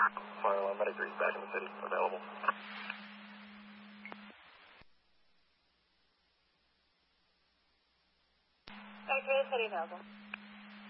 Fire alarm medic 3 back in the city, available. Back to the city, available.